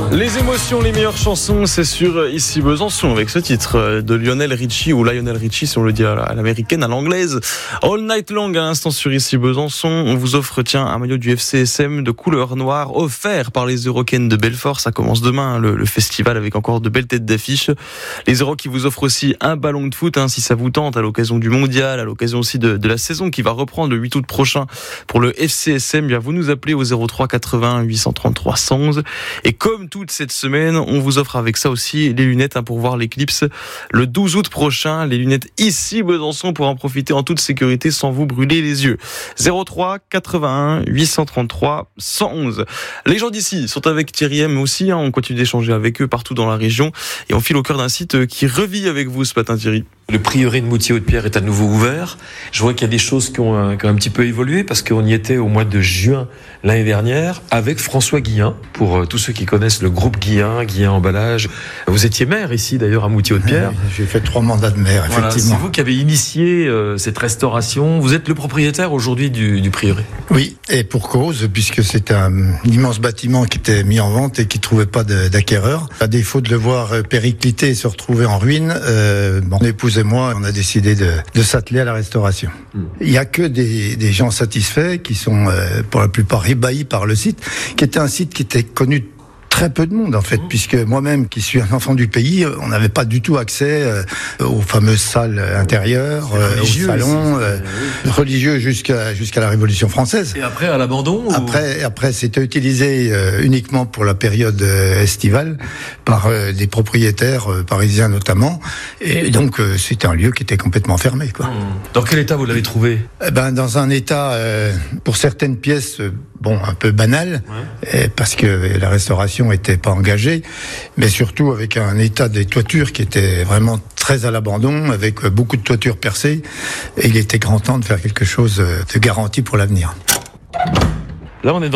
Les émotions, les meilleures chansons, c'est sur Ici Besançon avec ce titre de Lionel Richie ou Lionel Richie si on le dit à l'américaine, à l'anglaise. All Night Long à l'instant sur Ici Besançon. On vous offre un maillot du FCSM de couleur noire offert par les Eurocaines de Belfort. Ça commence demain le festival avec encore de belles têtes d'affiche. Les Euro qui vous offrent aussi un ballon de foot si ça vous tente à l'occasion du mondial, à l'occasion aussi de la saison qui va reprendre le 8 août prochain pour le FCSM. Bien, vous nous appelez au 03 80 833 111 et comme toute cette semaine, on vous offre avec ça aussi les lunettes pour voir l'éclipse le 12 août prochain. Les lunettes Ici Besançon pour en profiter en toute sécurité sans vous brûler les yeux. 03 81 833 111. Les gens d'ici sont avec Thierry M aussi. On continue d'échanger avec eux partout dans la région et on file au cœur d'un site qui revit avec vous ce matin, Thierry. Le prieuré de Moutier-Haute-Pierre est à nouveau ouvert. Je vois qu'il y a des choses qui ont un petit peu évolué parce qu'on y était au mois de juin l'année dernière avec François Guillain. Pour tous ceux qui connaissent le groupe Guillain Emballage. Vous étiez maire ici d'ailleurs à Moutier-Haute-Pierre. Oui, j'ai fait 3 mandats de maire, voilà, effectivement. C'est vous qui avez initié cette restauration. Vous êtes le propriétaire aujourd'hui du prieuré. Oui, et pour cause, puisque c'est un immense bâtiment qui était mis en vente et qui ne trouvait pas d'acquéreur. À défaut de le voir péricliter et se retrouver en ruine, mon épouse et moi, on a décidé de s'atteler à la restauration. Il n'y a que des gens satisfaits qui sont pour la plupart ébahis par le site, qui était un site qui était connu de très peu de monde en fait, puisque moi-même qui suis un enfant du pays, on n'avait pas du tout accès aux fameuses salles intérieures, aux salons religieux jusqu'à la Révolution française. Et après à l'abandon Après c'était utilisé uniquement pour la période estivale par des propriétaires parisiens notamment, et donc c'était un lieu qui était complètement fermé, quoi. Dans quel état vous l'avez trouvé ? Dans un état pour certaines pièces un peu banal, parce que la restauration était pas engagée, mais surtout avec un état des toitures qui était vraiment très à l'abandon, avec beaucoup de toitures percées, et il était grand temps de faire quelque chose de garanti pour l'avenir. Là, on est dans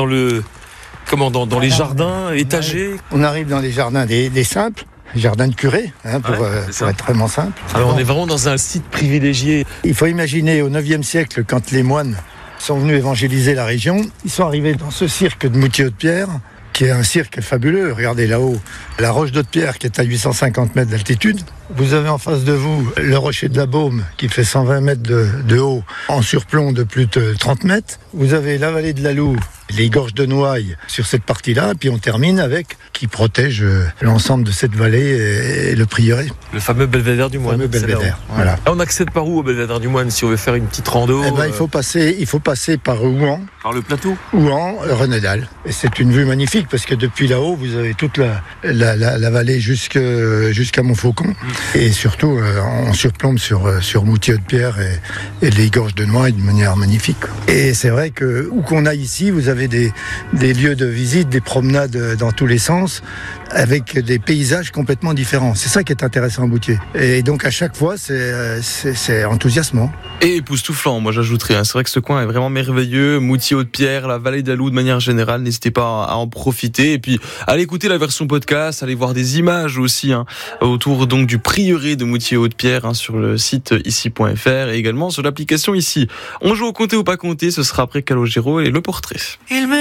les jardins étagés. On arrive dans les jardins des simples, jardin de curé, pour être vraiment simple. Alors on est vraiment dans un site privilégié. Il faut imaginer au 9e siècle, quand les moines sont venus évangéliser la région, ils sont arrivés dans ce cirque de Moutier-Haute-Pierre, qui est un cirque fabuleux. Regardez là-haut, la roche d'Haute-Pierre qui est à 850 mètres d'altitude. Vous avez en face de vous le rocher de la Baume qui fait 120 mètres de haut, en surplomb de plus de 30 mètres. Vous avez la vallée de la Loue, les gorges de Noailles sur cette partie-là, et puis on termine avec qui protège l'ensemble de cette vallée et le prieuré. Le fameux belvédère du moine. Le fameux belvédère, voilà. Là, on accède par où au belvédère du moine si on veut faire une petite rando? Il faut passer par Ouan. Par le plateau? Ouan, Renedal. Et c'est une vue magnifique parce que depuis là-haut, vous avez toute la vallée jusqu'à Montfaucon. Et surtout, on surplombe sur Moutier-Haute-Pierre et les gorges de Noailles d'une manière magnifique. Et c'est vrai que où qu'on aille ici, vous avez des lieux de visite, des promenades dans tous les sens, avec des paysages complètement différents. C'est ça qui est intéressant à Moutier. Et donc à chaque fois, c'est enthousiasmant. Et époustouflant, moi j'ajouterais. C'est vrai que ce coin est vraiment merveilleux. Moutier-Haute-Pierre, la vallée d'Alou de manière générale, n'hésitez pas à en profiter. Et puis allez écouter la version podcast, allez voir des images aussi autour donc du prieuré de Moutier-Haute-Pierre sur le site ici.fr et également sur l'application ici. On joue au compter ou pas compter, ce sera après Calogero et le portrait.